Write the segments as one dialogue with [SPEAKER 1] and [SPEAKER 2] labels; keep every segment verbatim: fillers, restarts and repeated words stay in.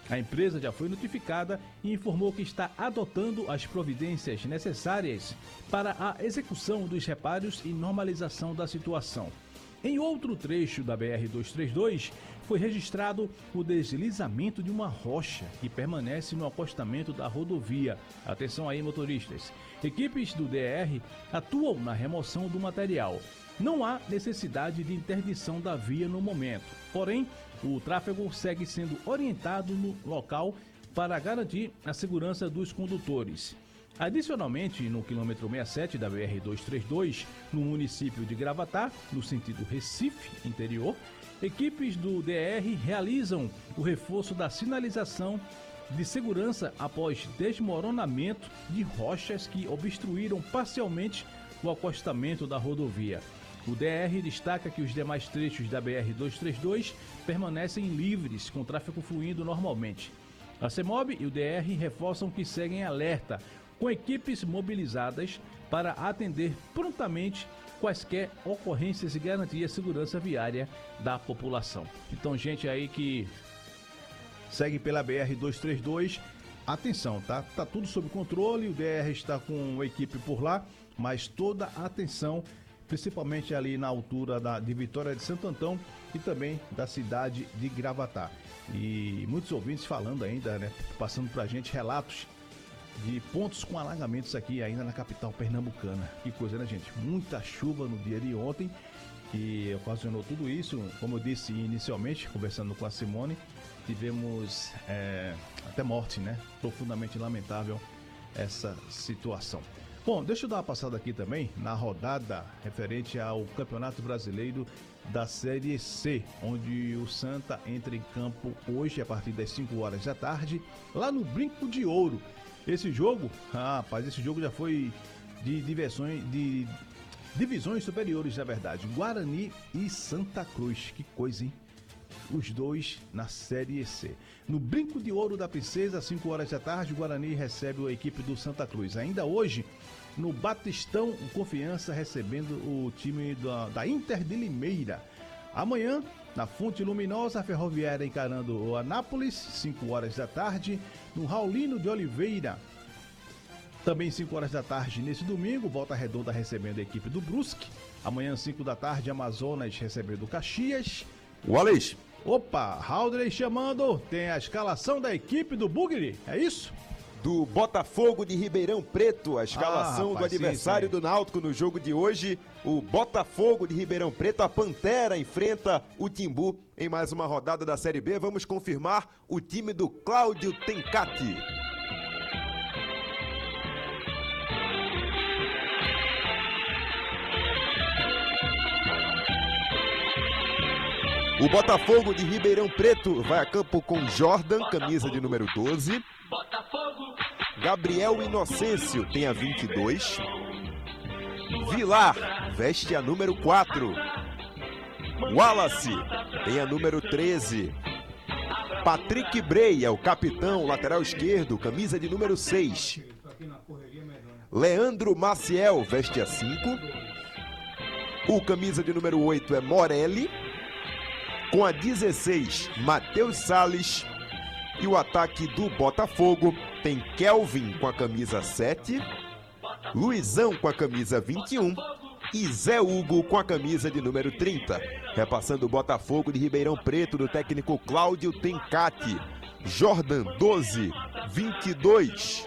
[SPEAKER 1] A empresa já foi notificada e informou que está adotando as providências necessárias para a execução dos reparos e normalização da situação. Em outro trecho da B R duzentos e trinta e dois, foi registrado o deslizamento de uma rocha que permanece no acostamento da rodovia. Atenção aí, motoristas. Equipes do D R atuam na remoção do material. Não há necessidade de interdição da via no momento. Porém, o tráfego segue sendo orientado no local para garantir a segurança dos condutores. Adicionalmente, no quilômetro sessenta e sete da B R duzentos e trinta e dois, no município de Gravatá, no sentido Recife interior, equipes do D R realizam o reforço da sinalização de segurança após desmoronamento de rochas que obstruíram parcialmente o acostamento da rodovia. O D R destaca que os demais trechos da B R duzentos e trinta e dois permanecem livres, com tráfego fluindo normalmente. A CEMOB e o D R reforçam que seguem alerta, com equipes mobilizadas para atender prontamente quaisquer ocorrências e garantir a segurança viária da população. Então, gente aí que segue pela B R duzentos e trinta e dois, atenção, tá? Tá tudo sob controle, o D R está com a equipe por lá, mas toda a atenção, principalmente ali na altura da, de Vitória de Santo Antão e também da cidade de Gravatá. E muitos ouvintes falando ainda, né? Passando pra gente relatos de pontos com alagamentos aqui ainda na capital pernambucana. Que coisa, né, gente? Muita chuva no dia de ontem que ocasionou tudo isso. Como eu disse inicialmente, conversando com a Simone, tivemos é, até morte, né? Profundamente lamentável essa situação. Bom, deixa eu dar uma passada aqui também na rodada referente ao Campeonato Brasileiro da Série C, onde o Santa entra em campo hoje a partir das cinco horas da tarde, lá no Brinco de Ouro. Esse jogo, ah, rapaz, esse jogo já foi de divisões, de divisões superiores, na verdade. Guarani e Santa Cruz, que coisa, hein? Os dois na Série C. No Brinco de Ouro da Princesa, às cinco horas da tarde, o Guarani recebe a equipe do Santa Cruz. Ainda hoje, no Batistão, o Confiança recebendo o time da, da Inter de Limeira. Amanhã, na Fonte Luminosa, a Ferroviária encarando o Anápolis, cinco horas da tarde. No Raulino de Oliveira, também cinco horas da tarde nesse domingo, Volta Redonda recebendo a equipe do Brusque. Amanhã, cinco da tarde, Amazonas recebendo o Caxias.
[SPEAKER 2] Wallace.
[SPEAKER 1] Opa, Haldrey chamando, tem a escalação da equipe do Bugre, é isso?
[SPEAKER 2] Do Botafogo de Ribeirão Preto, a escalação
[SPEAKER 1] ah, rapaz,
[SPEAKER 2] do adversário
[SPEAKER 1] sim, sim.
[SPEAKER 2] do Náutico no jogo de hoje. O Botafogo de Ribeirão Preto, a Pantera, enfrenta o Timbu em mais uma rodada da Série B. Vamos confirmar o time do Cláudio Tencati. O Botafogo de Ribeirão Preto vai a campo com Jordan, camisa de número doze. Gabriel Inocêncio tem a vinte e dois. Vilar veste a número quatro. Wallace tem a número treze. Patrick Bray é o capitão, lateral esquerdo, camisa de número seis. Leandro Maciel veste a cinco. O camisa de número oito é Morelli. Com a dezesseis, Matheus Salles. E o ataque do Botafogo tem Kelvin com a camisa sete, Luizão com a camisa vinte e um e Zé Hugo com a camisa de número trinta. Repassando o Botafogo de Ribeirão Preto do técnico Cláudio Tencati. Jordan, doze, vinte e dois.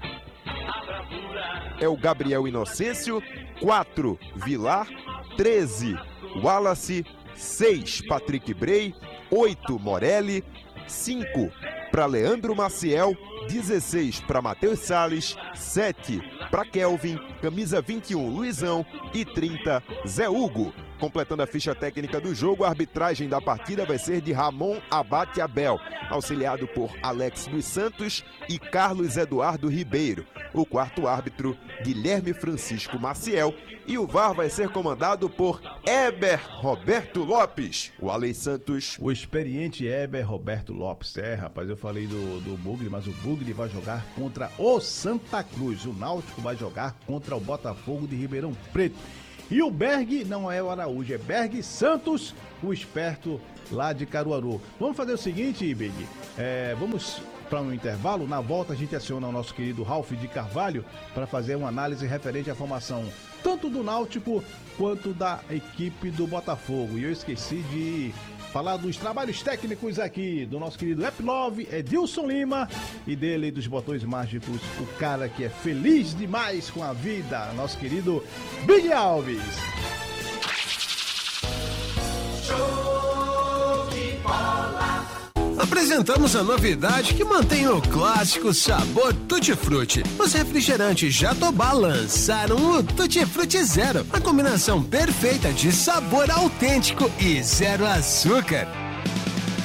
[SPEAKER 2] É o Gabriel Inocêncio, quatro, Vilar, treze, Wallace, seis, Patrick Bray, oito, Morelli, cinco para Leandro Maciel, dezesseis para Matheus Salles, sete para Kelvin, camisa vinte e um, Luizão e trinta, Zé Hugo. Completando a ficha técnica do jogo, a arbitragem da partida vai ser de Ramon Abate Abel, auxiliado por Alex dos Santos e Carlos Eduardo Ribeiro. O quarto árbitro, Guilherme Francisco Maciel, e o V A R vai ser comandado por Heber Roberto Lopes. O Alei Santos.
[SPEAKER 1] O experiente Heber Roberto Lopes. É, rapaz, eu falei do, do Bugre, mas o Bugre vai jogar contra o Santa Cruz. O Náutico vai jogar contra o Botafogo de Ribeirão Preto. E o Berg não é o Araújo, é Berg Santos, o esperto lá de Caruaru. Vamos fazer o seguinte, Big, é, vamos para um intervalo. Na volta a gente aciona o nosso querido Ralph de Carvalho para fazer uma análise referente à formação tanto do Náutico quanto da equipe do Botafogo. E eu esqueci de falar dos trabalhos técnicos aqui do nosso querido Epilove, Edilson Lima, e dele dos Botões Mágicos, o cara que é feliz demais com a vida, nosso querido Big Alves.
[SPEAKER 3] Show de bola. Apresentamos a novidade que mantém o clássico sabor Tutti Frutti. Os refrigerantes Jatobá lançaram o Tutti Frutti Zero, a combinação perfeita de sabor autêntico e zero açúcar.